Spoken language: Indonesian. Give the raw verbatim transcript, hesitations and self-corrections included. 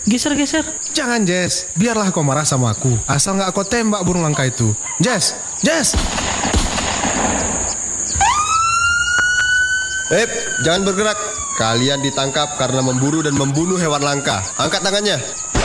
Geser, geser. Jangan, Jess. Biarlah kau marah sama aku. Asal nggak kau tembak burung langka itu. Jess, Jess. Eh, jangan bergerak. Kalian ditangkap karena memburu dan membunuh hewan langka. Angkat tangannya.